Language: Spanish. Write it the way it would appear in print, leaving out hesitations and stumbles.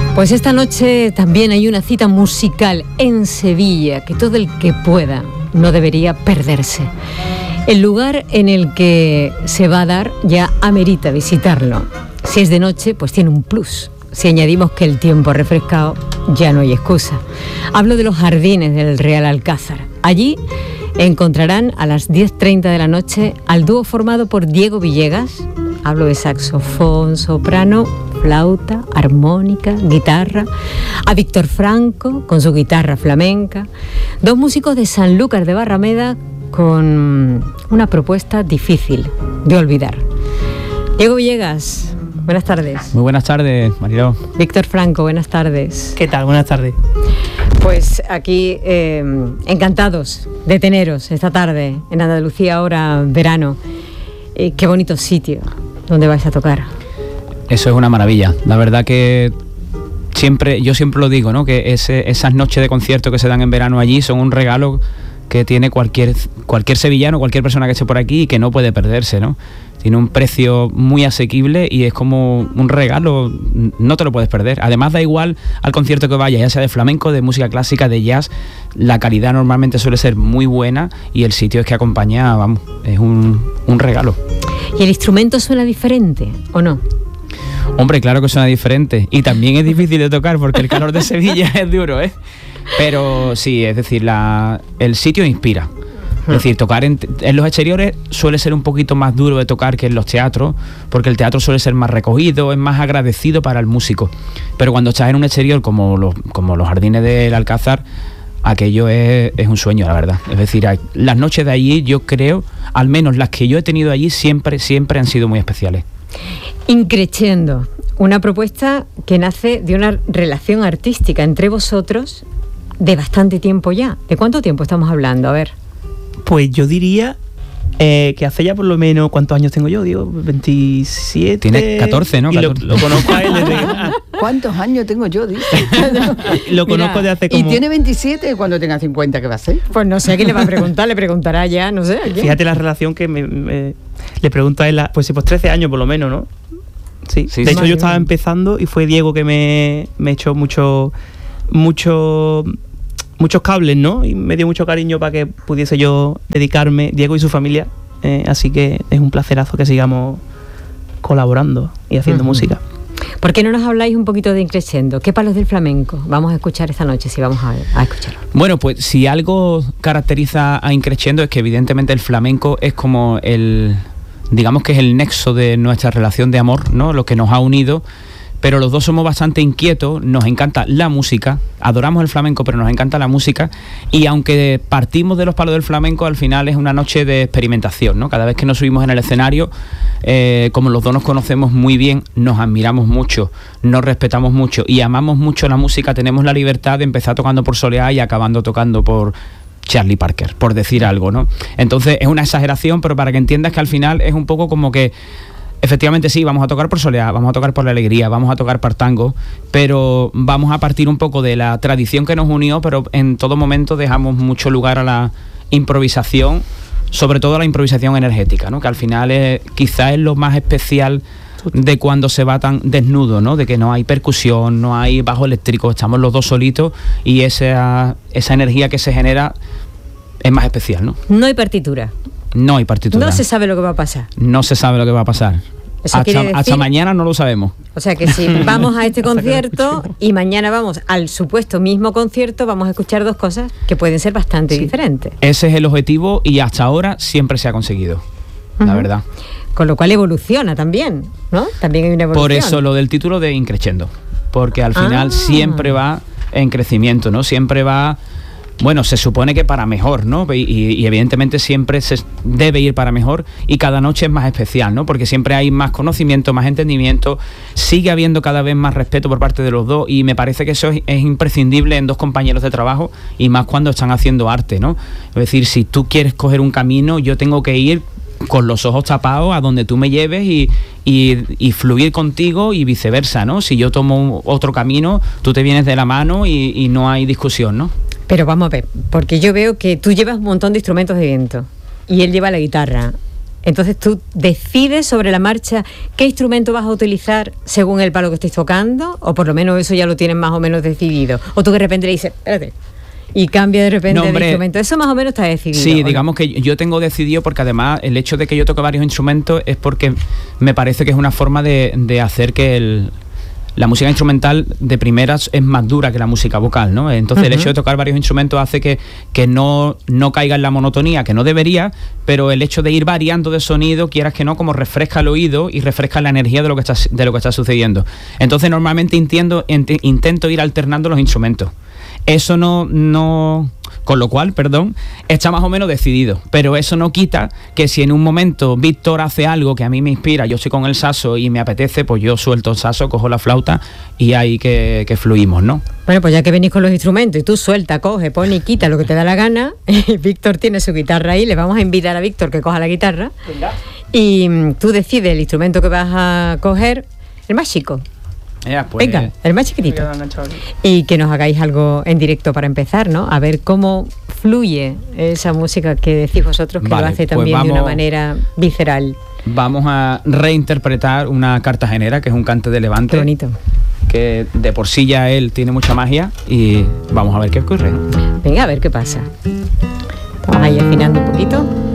Pues esta noche también hay una cita musical en Sevilla que todo el que pueda no debería perderse. El lugar en el que se va a dar ya amerita visitarlo. Si es de noche, pues tiene un plus. Si añadimos que el tiempo ha refrescado, ya no hay excusa. Hablo de los jardines del Real Alcázar. Allí encontrarán a las 10:30 de la noche al dúo formado por Diego Villegas. Hablo de saxofón, soprano, flauta, armónica, guitarra. A Víctor Franco con su guitarra flamenca. Dos músicos de Sanlúcar de Barrameda con una propuesta difícil de olvidar. Diego Villegas, buenas tardes. Muy buenas tardes, Mariló. Víctor Franco, buenas tardes. ¿Qué tal? Buenas tardes. Pues aquí encantados de teneros esta tarde en Andalucía, ahora verano. Qué bonito sitio donde vais a tocar. Eso es una maravilla. La verdad que yo siempre lo digo, ¿no? Que esas noches de concierto que se dan en verano allí son un regalo que tiene cualquier sevillano, cualquier persona que esté por aquí y que no puede perderse, ¿no? Tiene un precio muy asequible y es como un regalo, no te lo puedes perder. Además, da igual al concierto que vayas, ya sea de flamenco, de música clásica, de jazz, la calidad normalmente suele ser muy buena y el sitio es que acompaña, vamos, es un regalo. ¿Y el instrumento suena diferente o no? Hombre, claro que suena diferente y también es difícil de tocar porque el calor de Sevilla es duro, ¿eh? Pero sí, es decir, el sitio inspira. Es decir, tocar en los exteriores suele ser un poquito más duro de tocar que en los teatros, porque el teatro suele ser más recogido, es más agradecido para el músico. Pero cuando estás en un exterior como los jardines del Alcázar, aquello es un sueño, la verdad. Es decir, las noches de allí, yo creo, al menos las que yo he tenido allí, siempre han sido muy especiales. Increciendo, una propuesta que nace de una relación artística entre vosotros de bastante tiempo ya. ¿De cuánto tiempo estamos hablando? A ver. Pues yo diría que hace ya por lo menos, ¿cuántos años tengo yo? Digo, 27. Tiene 14, ¿no? Y lo conozco a él desde que... ¿Cuántos años tengo yo? Dice. Lo conozco de hace como... Y tiene 27, cuando tenga 50, ¿qué va a hacer? Pues no sé a quién le va a preguntar, le preguntará ya, no sé. ¿A quién? Fíjate la relación que le pregunto a él, pues 13 años por lo menos, ¿no? Sí. De hecho, yo estaba empezando y fue Diego que me echó muchos cables, ¿no? Y me dio mucho cariño para que pudiese yo dedicarme, Diego y su familia. Así que es un placerazo que sigamos colaborando y haciendo música. ¿Por qué no nos habláis un poquito de Increscendo? ¿Qué palos del flamenco vamos a escuchar esta noche, si vamos a escucharlo? Bueno, pues si algo caracteriza a Increscendo es que evidentemente el flamenco es como digamos que es el nexo de nuestra relación de amor, ¿no? Lo que nos ha unido. Pero los dos somos bastante inquietos, nos encanta la música, adoramos el flamenco, pero nos encanta la música, y aunque partimos de los palos del flamenco, al final es una noche de experimentación, ¿no? Cada vez que nos subimos en el escenario, como los dos nos conocemos muy bien, nos admiramos mucho, nos respetamos mucho y amamos mucho la música, tenemos la libertad de empezar tocando por Soleá y acabando tocando por Charlie Parker, por decir algo, ¿no? Entonces es una exageración, pero para que entiendas que al final es un poco como que efectivamente sí, vamos a tocar por Soleá, vamos a tocar por la alegría, vamos a tocar por tango, pero vamos a partir un poco de la tradición que nos unió, pero en todo momento dejamos mucho lugar a la improvisación, sobre todo a la improvisación energética, ¿no? Que al final quizás es lo más especial de cuando se va tan desnudo, ¿no? De que no hay percusión, no hay bajo eléctrico, estamos los dos solitos y esa energía que se genera es más especial, ¿no? No hay partitura. No hay partitura. No se sabe lo que va a pasar. No se sabe lo que va a pasar. Hasta mañana no lo sabemos. O sea que si vamos a este concierto y mañana vamos al supuesto mismo concierto, vamos a escuchar dos cosas que pueden ser bastante diferentes. Ese es el objetivo y hasta ahora siempre se ha conseguido, la verdad. Con lo cual evoluciona también, ¿no? También hay una evolución. Por eso lo del título de Increscendo, porque al final siempre va en crecimiento, ¿no? Siempre va... Bueno, se supone que para mejor, ¿no? Y evidentemente siempre se debe ir para mejor y cada noche es más especial, ¿no? Porque siempre hay más conocimiento, más entendimiento, sigue habiendo cada vez más respeto por parte de los dos y me parece que eso es imprescindible en dos compañeros de trabajo y más cuando están haciendo arte, ¿no? Es decir, si tú quieres coger un camino, yo tengo que ir con los ojos tapados a donde tú me lleves y fluir contigo y viceversa, ¿no? Si yo tomo otro camino, tú te vienes de la mano y no hay discusión, ¿no? Pero vamos a ver, porque yo veo que tú llevas un montón de instrumentos de viento y él lleva la guitarra. Entonces tú decides sobre la marcha qué instrumento vas a utilizar según el palo que estés tocando, o por lo menos eso ya lo tienes más o menos decidido. O tú que de repente le dices, espérate, y cambia de repente de instrumento. Eso más o menos está decidido. Sí, digamos que yo tengo decidido, porque además el hecho de que yo toque varios instrumentos es porque me parece que es una forma de hacer que la música instrumental de primeras es más dura que la música vocal, ¿no? Entonces el hecho de tocar varios instrumentos hace que no caiga en la monotonía, que no debería, pero el hecho de ir variando de sonido, quieras que no, como refresca el oído y refresca la energía de lo que está sucediendo. Entonces normalmente intento ir alternando los instrumentos. Eso no con lo cual, está más o menos decidido, pero eso no quita que si en un momento Víctor hace algo que a mí me inspira, yo estoy con el saxo y me apetece, pues yo suelto el saxo, cojo la flauta y ahí que fluimos, ¿no? Bueno, pues ya que venís con los instrumentos y tú suelta, coge, pone y quita lo que te da la gana, Víctor tiene su guitarra ahí, le vamos a invitar a Víctor que coja la guitarra. Venga. Y tú decides el instrumento que vas a coger, el más chico. Pues, venga, el más chiquitito. Y que nos hagáis algo en directo para empezar, ¿no? A ver cómo fluye esa música que decís vosotros, que lo hace también de una manera visceral. Vamos a reinterpretar una cartagenera, que es un cante de Levante. Qué bonito. Que de por sí ya él tiene mucha magia y vamos a ver qué ocurre. Venga, a ver qué pasa. Estamos ahí afinando un poquito.